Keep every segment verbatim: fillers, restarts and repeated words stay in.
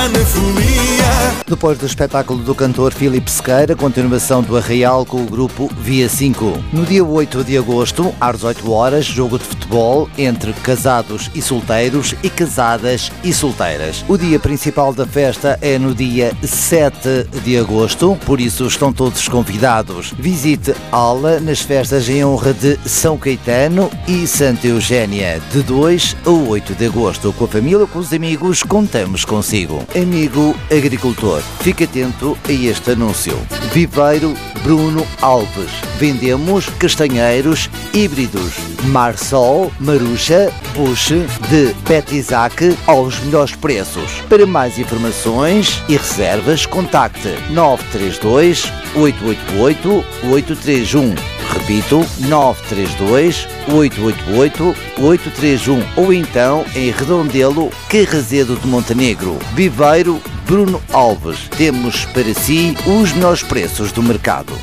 Depois do espetáculo do cantor Filipe Sequeira, continuação do Arraial com o grupo Via cinco. No dia oito de agosto, às dezoito horas, jogo de futebol entre casados e solteiros e casadas e solteiras. O dia principal da festa é no dia sete de agosto, por isso estão todos convidados. Visite Ala nas festas em honra de São Caetano e Santa Eugénia, de dois a oito de agosto. Com a família ou com os amigos, contamos consigo. Amigo agricultor, fique atento a este anúncio. Viveiro Bruno Alves. Vendemos castanheiros híbridos Marsol, Marucha, Bush, de Petizac aos melhores preços. Para mais informações e reservas, contacte nove três dois, oito oito oito, oito três um. Repito, nove três dois, oito oito oito, oito três um ou então em Redondelo, Carrazedo de Montenegro. Viveiro Bruno Alves. Temos para si os melhores preços do mercado.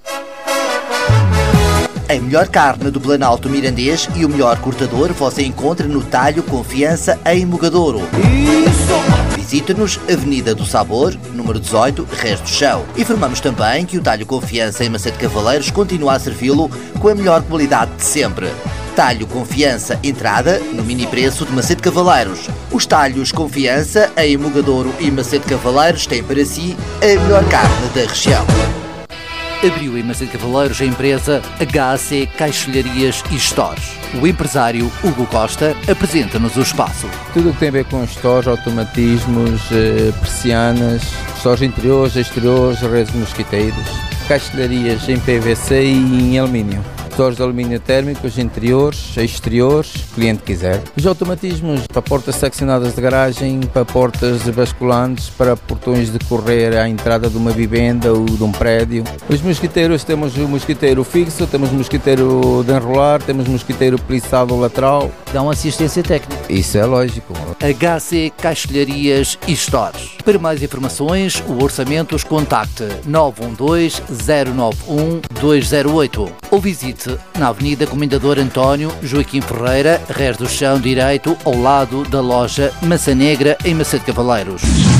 A melhor carne do Planalto Mirandês e o melhor cortador você encontra no Talho Confiança em Mogadouro. Visite-nos, Avenida do Sabor, número dezoito, Resto do Chão. Informamos também que o Talho Confiança em Macete Cavaleiros continua a servi-lo com a melhor qualidade de sempre. Talho Confiança, entrada no mini preço de Macete Cavaleiros. Os Talhos Confiança em Mogadouro e Macete Cavaleiros têm para si a melhor carne da região. Abriu em Macete Cavaleiros a empresa H A C Caixilharias e Stores. O empresário Hugo Costa apresenta-nos o espaço. Tudo o que tem a ver com stores, automatismos, persianas, stores interiores, exteriores, redes de mosquiteiros, caixilharias em P V C e em alumínio. Stores de alumínio térmicos, interiores, exteriores, o cliente quiser. Os automatismos para portas seccionadas de garagem, para portas basculantes, para portões de correr à entrada de uma vivenda ou de um prédio. Os mosquiteiros, temos o mosquiteiro fixo, temos o mosquiteiro de enrolar, temos o mosquiteiro plissado lateral. Dão assistência técnica. Isso é lógico. H A C Caixilharias e Stores. Para mais informações, o orçamentos, contacte nove um dois, zero nove um, dois zero oito ou visite na Avenida Comendador António Joaquim Ferreira, Resto do Chão direito, ao lado da loja Maçã Negra em Macete Cavaleiros.